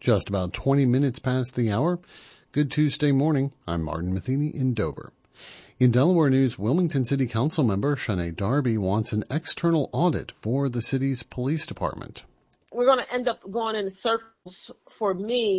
Just about 20 minutes past the hour. Good Tuesday morning. I'm Martin Matheny in Dover. In Delaware news, Wilmington City Council member Shanae Darby wants an external audit for the city's police department. We're going to end up going in circles for me